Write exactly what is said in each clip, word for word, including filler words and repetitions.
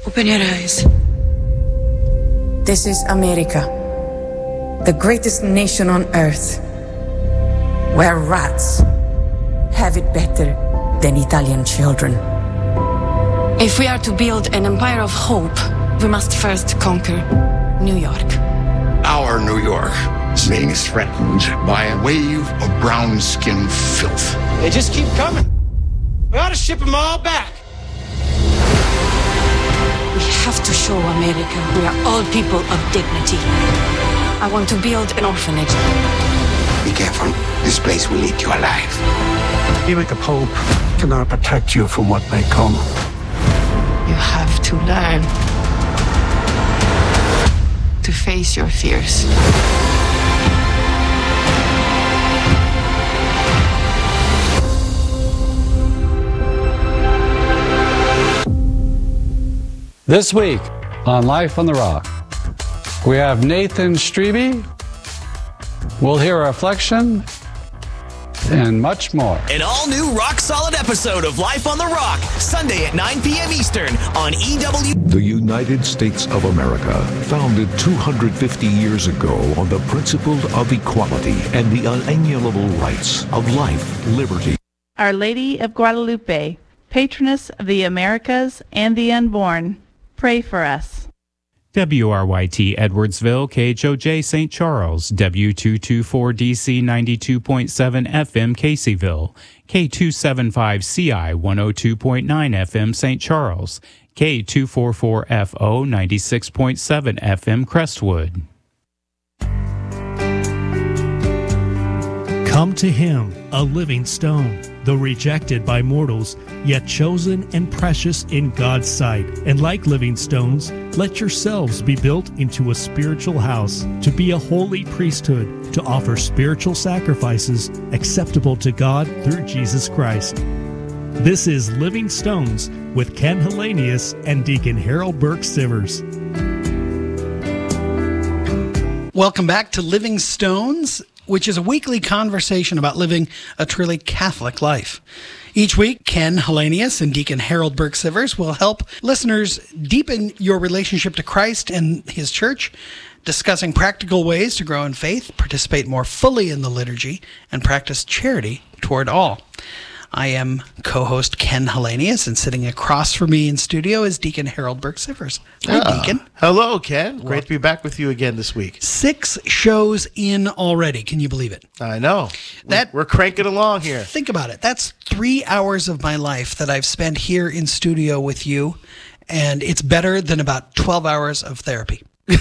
Open your eyes. This is America, the greatest nation on earth, where rats have it better than Italian children. If we are to build an empire of hope, we must first conquer New York. Our New York is being threatened by a wave of brown-skinned filth. They just keep coming. We ought to ship them all back. We have to show America we are all people of dignity. I want to build an orphanage. Be careful. This place will eat you alive. Even the Pope cannot protect you from what may come. You have to learn to face your fears. This week on Life on the Rock, we have Nathan Strebe. We'll hear a reflection and much more. An all-new rock-solid episode of Life on the Rock, Sunday at nine p.m. Eastern on E W. The United States of America, founded two hundred fifty years ago on the principle of equality and the unalienable rights of life, liberty. Our Lady of Guadalupe, patroness of the Americas and the unborn, pray for us. W R Y T Edwardsville, K H O J Saint Charles, W two twenty-four D C ninety-two point seven F M Caseyville, K two seventy-five C I one oh two point nine F M Saint Charles, K two forty-four F O ninety-six point seven F M Crestwood. Come to him, a living stone, though rejected by mortals, yet chosen and precious in God's sight. And like living stones, let yourselves be built into a spiritual house, to be a holy priesthood, to offer spiritual sacrifices acceptable to God through Jesus Christ. This is Living Stones with Ken Hellenius and Deacon Harold Burke Sivers. Welcome back to Living Stones, which is a weekly conversation about living a truly Catholic life. Each week, Ken Hellenius and Deacon Harold Burke Sivers will help listeners deepen your relationship to Christ and his church, discussing practical ways to grow in faith, participate more fully in the liturgy, and practice charity toward all. I am co-host Ken Hellenius, and sitting across from me in studio is Deacon Harold Burke Sivers. Hi, Ah, Deacon. Hello, Ken. Great to be back with you again this week. Six shows in already. Can you believe it? I know. That We're cranking along here. Think about it. That's three hours of my life that I've spent here in studio with you, and it's better than about twelve hours of therapy.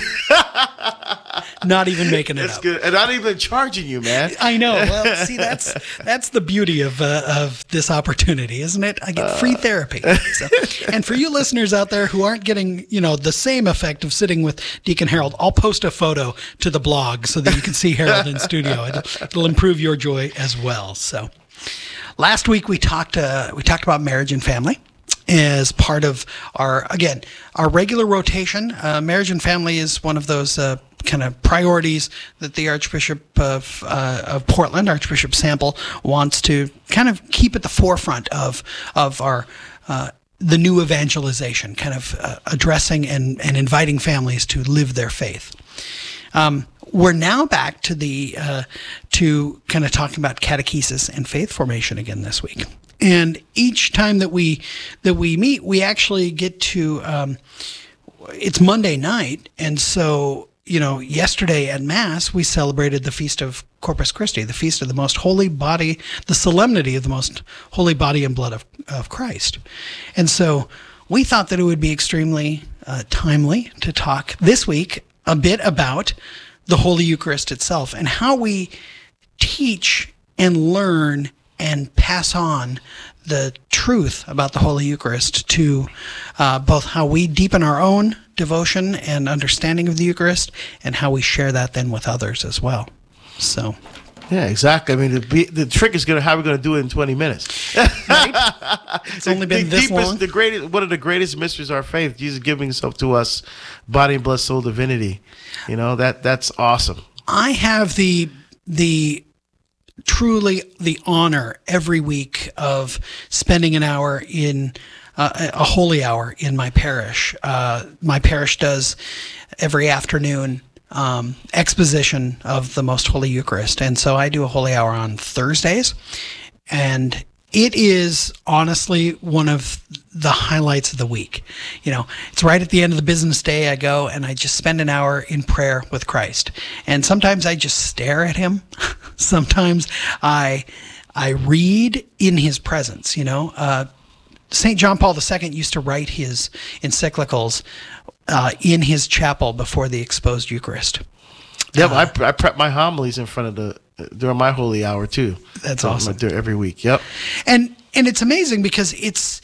Not even making it That's up. good. And not even charging you, man. I know. Well, see, that's that's the beauty of uh, of this opportunity, isn't it? I get free therapy. So, and for you listeners out there who aren't getting, you know, the same effect of sitting with Deacon Harold, I'll post a photo to the blog so that you can see Harold in studio. It'll, it'll improve your joy as well. So, last week we talked uh, we talked about marriage and family as part of our, again, our regular rotation. Uh, marriage and family is one of those uh, kind of priorities that the Archbishop of, uh, of Portland, Archbishop Sample, wants to kind of keep at the forefront of of our uh, the new evangelization, kind of uh, addressing and, and inviting families to live their faith. Um, we're now back to the uh, to kind of talking about catechesis and faith formation again this week. And each time that we that we meet, we actually get to. Um, it's Monday night, and so you know, yesterday at Mass we celebrated the feast of Corpus Christi, the feast of the most holy body, the solemnity of the most holy body and blood of of Christ. And so we thought that it would be extremely uh, timely to talk this week a bit about the Holy Eucharist itself and how we teach and learn and pass on the truth about the Holy Eucharist to uh, both how we deepen our own devotion and understanding of the Eucharist and how we share that then with others as well. So, yeah, exactly. I mean, the, the trick is gonna how we're gonna do it in twenty minutes. Right? It's only been the this deepest, long. The greatest, one of the greatest mysteries of our faith, Jesus giving Himself to us, body and blood, soul, divinity. You know that that's awesome. I have the the. truly the honor every week of spending an hour in uh, a holy hour in my parish. Uh, my parish does every afternoon um, exposition of the Most Holy Eucharist. And so I do a holy hour on Thursdays. And it is honestly one of the highlights of the week. You know, it's right at the end of the business day. I go and I just spend an hour in prayer with Christ. And sometimes I just stare at him. Sometimes I I read in his presence, you know. Uh, Saint John Paul the Second used to write his encyclicals uh, in his chapel before the exposed Eucharist. Yeah, uh, I, I prep my homilies in front of the during my holy hour too. That's so awesome. I do it every week. Yep. And and it's amazing because it's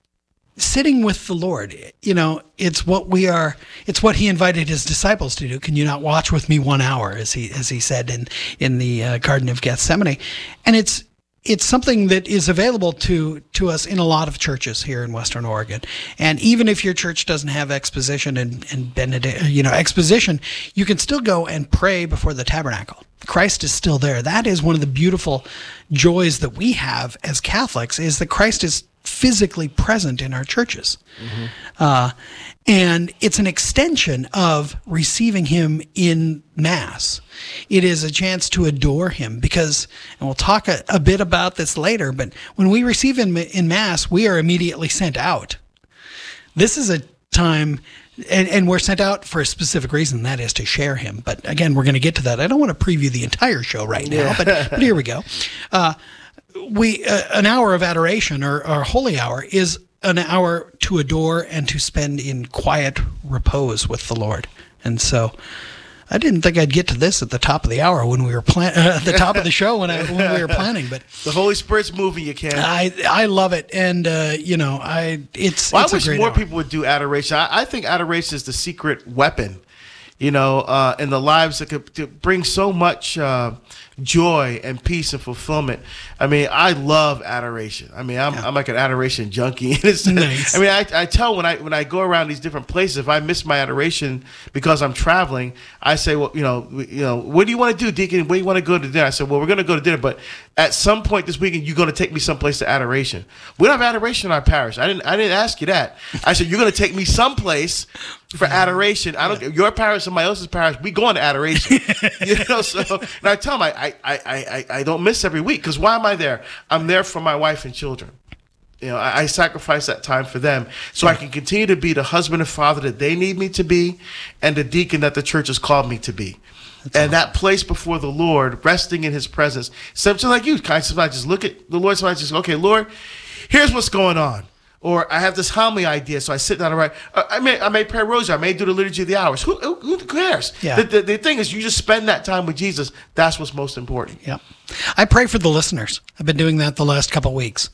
sitting with the Lord. You know, it's what we are. It's what he invited his disciples to do. Can you not watch with me one hour, as he as he said in in the uh, Garden of Gethsemane? And it's it's something that is available to to us in a lot of churches here in Western Oregon. And even if your church doesn't have exposition and and benedict, you know, exposition, you can still go and pray before the tabernacle. Christ is still there. That is one of the beautiful joys that we have as Catholics, is that Christ is physically present in our churches. Mm-hmm. Uh, and it's an extension of receiving him in Mass. It is a chance to adore him because, and we'll talk a, a bit about this later, but when we receive him in Mass, we are immediately sent out. This is a time... And, and we're sent out for a specific reason, that is to share him. But again, we're going to get to that. I don't want to preview the entire show right now, yeah. but, but here we go. Uh, we uh, an hour of adoration, or, or holy hour, is an hour to adore and to spend in quiet repose with the Lord. And so I didn't think I'd get to this at the top of the hour when we were plan- uh, at the top of the show when I when we were planning. But the Holy Spirit's moving you, Ken. I I love it, and uh, you know, I it's. Well, it's I wish a great more hour. people would do adoration. I, I think adoration is the secret weapon, you know, uh, in the lives that could to bring so much uh, joy and peace and fulfillment. I mean, I love adoration. I mean, I'm yeah. I'm like an adoration junkie. It's, nice. I mean, I, I tell when I when I go around these different places, if I miss my adoration because I'm traveling, I say, well, you know, you know, what do you want to do, Deacon? Where do you want to go to dinner? I said, well, we're going to go to dinner, but at some point this weekend, you're going to take me someplace to adoration. We don't have adoration in our parish. I didn't I didn't ask you that. I said, you're going to take me someplace for adoration. I don't. Yeah. Your parish, somebody else's parish. We going to adoration. You know. So, and I tell them, I I I I, I don't miss every week, because why am I there? I'm there for my wife and children. You know, I, I sacrifice that time for them so yeah. I can continue to be the husband and father that they need me to be, and the deacon that the church has called me to be. That's and awesome. That place before the Lord, resting in his presence. Sometimes like you, kind of sometimes just look at the Lord. Sometimes just, okay, Lord, here's what's going on. Or I have this homily idea, so I sit down and write. Uh, I may I may pray rosary. I may do the liturgy of the hours. Who who, who cares? Yeah. The, the, the thing is, you just spend that time with Jesus. That's what's most important. Yeah. I pray for the listeners. I've been doing that the last couple of weeks.